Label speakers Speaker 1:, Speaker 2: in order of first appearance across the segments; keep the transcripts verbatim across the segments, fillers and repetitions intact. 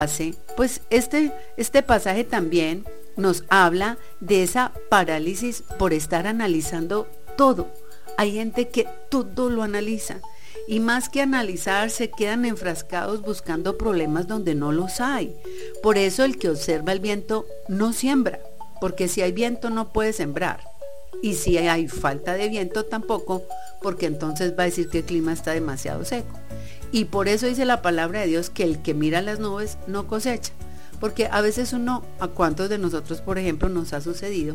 Speaker 1: hace, pues este, este pasaje también nos habla de esa parálisis por estar analizando todo. Hay gente que todo lo analiza y más que analizar se quedan enfrascados buscando problemas donde no los hay. Por eso el que observa el viento no siembra, porque si hay viento no puede sembrar. Y si hay falta de viento tampoco, porque entonces va a decir que el clima está demasiado seco. Y por eso dice la palabra de Dios que el que mira las nubes no cosecha. Porque a veces uno, a cuántos de nosotros, por ejemplo, nos ha sucedido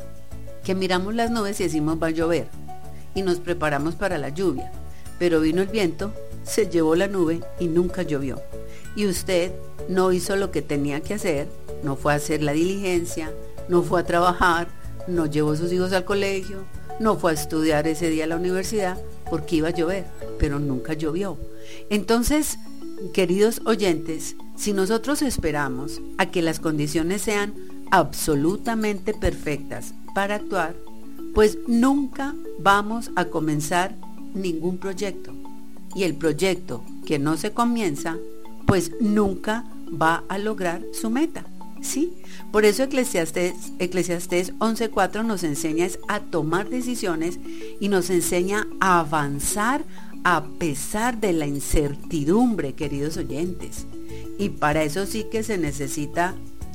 Speaker 1: que miramos las nubes y decimos va a llover y nos preparamos para la lluvia, pero vino el viento, se llevó la nube y nunca llovió. Y usted no hizo lo que tenía que hacer, no fue a hacer la diligencia, no fue a trabajar, no llevó a sus hijos al colegio, no fue a estudiar ese día a la universidad porque iba a llover, pero nunca llovió. Entonces, queridos oyentes, si nosotros esperamos a que las condiciones sean absolutamente perfectas para actuar, pues nunca vamos a comenzar ningún proyecto. Y el proyecto que no se comienza, pues nunca va a lograr su meta. ¿Sí? Por eso Eclesiastés, Eclesiastés once cuatro nos enseña es a tomar decisiones y nos enseña a avanzar a pesar de la incertidumbre, queridos oyentes. Y para eso sí que se necesita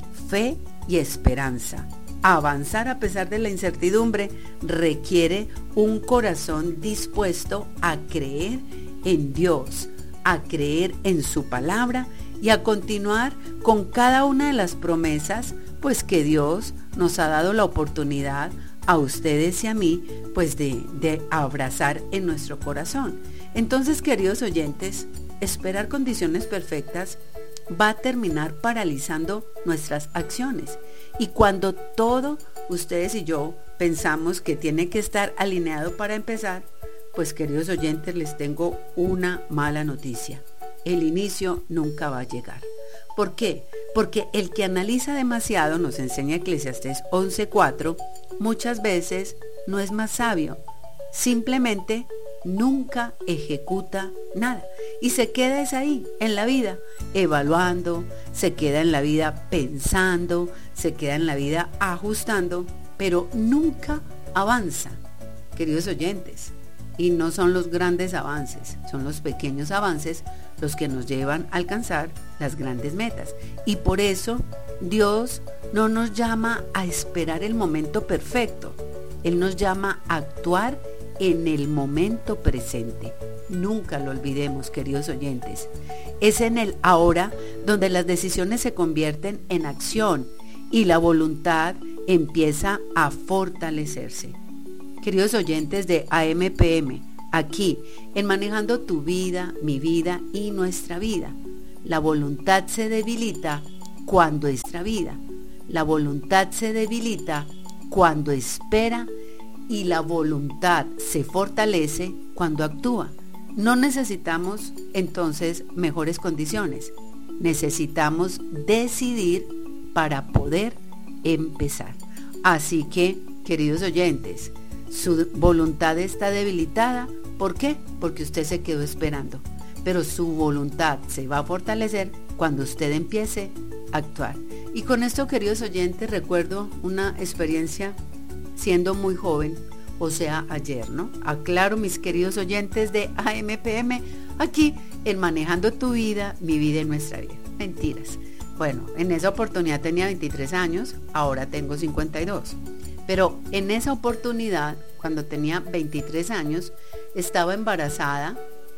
Speaker 1: fe y esperanza. Avanzar a pesar de la incertidumbre requiere un corazón dispuesto a creer en Dios, a creer en su palabra y a continuar con cada una de las promesas, pues que Dios nos ha dado la oportunidad a ustedes y a mí, pues de, de abrazar en nuestro corazón. Entonces, queridos oyentes, esperar condiciones perfectas va a terminar paralizando nuestras acciones. Y cuando todo, ustedes y yo, pensamos que tiene que estar alineado para empezar, pues queridos oyentes, les tengo una mala noticia. El inicio nunca va a llegar. ¿Por qué? Porque el que analiza demasiado, nos enseña Eclesiastés once cuatro, muchas veces no es más sabio. Simplemente nunca ejecuta nada. Y se queda es ahí, en la vida, evaluando, se queda en la vida pensando, se queda en la vida ajustando, pero nunca avanza, queridos oyentes. Y no son los grandes avances, son los pequeños avances los que nos llevan a alcanzar las grandes metas. Y por eso Dios no nos llama a esperar el momento perfecto, Él nos llama a actuar en el momento presente. Nunca lo olvidemos, queridos oyentes. Es en el ahora donde las decisiones se convierten en acción y la voluntad empieza a fortalecerse. Queridos oyentes de A M P M, aquí en Manejando tu vida, mi vida y nuestra vida, la voluntad se debilita cuando es nuestra vida. La voluntad se debilita cuando espera y la voluntad se fortalece cuando actúa. No necesitamos entonces mejores condiciones, necesitamos decidir para poder empezar. Así que, queridos oyentes, su voluntad está debilitada. ¿Por qué? Porque usted se quedó esperando. Pero su voluntad se va a fortalecer cuando usted empiece a actuar. Y con esto, queridos oyentes, recuerdo una experiencia siendo muy joven, o sea, ayer, ¿no? Aclaro, mis queridos oyentes de A M P M, aquí en Manejando tu vida, mi vida y nuestra vida. Mentiras. Bueno, en esa oportunidad tenía veintitrés años, ahora tengo cincuenta y dos. Pero en esa oportunidad, cuando tenía veintitrés años, estaba embarazada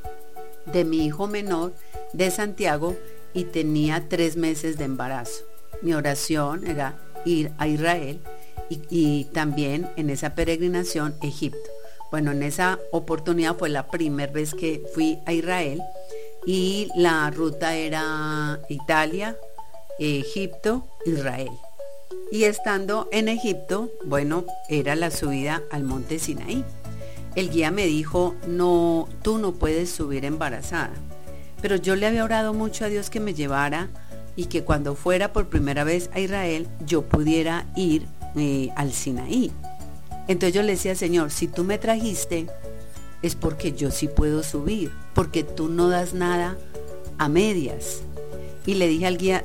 Speaker 1: de mi hijo menor de Santiago y tenía tres meses de embarazo. Mi oración era ir a Israel y, y también en esa peregrinación Egipto. Bueno, en esa oportunidad fue la primera vez que fui a Israel y la ruta era Italia, Egipto, Israel. Y estando en Egipto, bueno, era la subida al monte Sinaí. El guía me dijo, no, tú no puedes subir embarazada. Pero yo le había orado mucho a Dios que me llevara y que cuando fuera por primera vez a Israel, yo pudiera ir eh, al Sinaí. Entonces yo le decía, Señor, si tú me trajiste, es porque yo sí puedo subir, porque tú no das nada a medias. y le dije al guía,